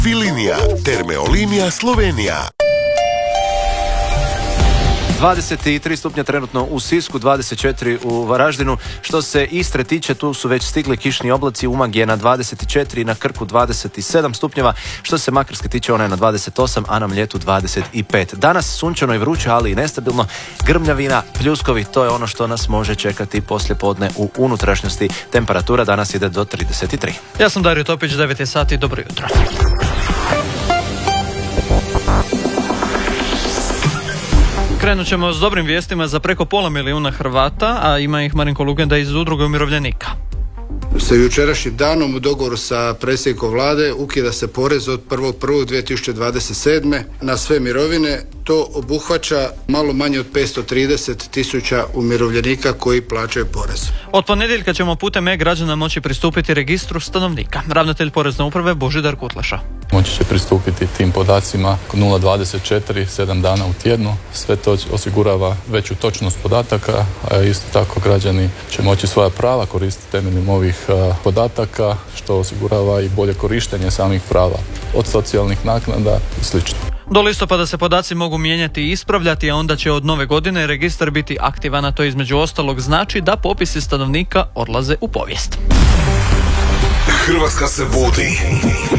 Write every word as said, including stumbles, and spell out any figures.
Vilinija, Termeolinija Slovenija. dvadeset tri stupnja trenutno u Sisku, dvadeset četiri u Varaždinu. Što se Istre tiče, tu su već stigli kišni oblaci. Umag je na dvadeset četiri, na Krku dvadeset sedam stupnjeva. Što se Makarske tiče, ona je na dvadeset osam, a na Mljetu dvadeset pet. Danas sunčano i vruće, ali i nestabilno. Grmljavina, pljuskovi, to je ono što nas može čekati poslije podne u unutrašnjosti. Temperatura danas ide do trideset tri. Ja sam Dario Topić, devet je sati, dobro jutro. Krenut ćemo s dobrim vijestima za preko pola milijuna Hrvata, a ima ih Marinko Lugenda iz Udruge umirovljenika. Sa jučerašnjim danom u dogovoru sa predsjednikom vlade ukida se porez od prvog prvog dvije tisuće dvadeset sedme na sve mirovine. To obuhvaća malo manje od petsto trideset tisuća umirovljenika koji plaćaju porez. Od ponedjeljka ćemo putem e-građana moći pristupiti registru stanovnika. Ravnatelj Porezne uprave Božidar Kutleša. Moći će pristupiti tim podacima nula dvadeset četiri, sedam dana u tjednu. Sve to osigurava veću točnost podataka, a isto tako građani će moći svoja prava koristiti temeljem ovih podataka, što osigurava i bolje korištenje samih prava, od socijalnih naknada i slično. Do listopada se podaci mogu mijenjati i ispravljati, a onda će od nove godine registar biti aktivan, a to između ostalog znači da popisi stanovnika odlaze u povijest. Hrvatska se budi.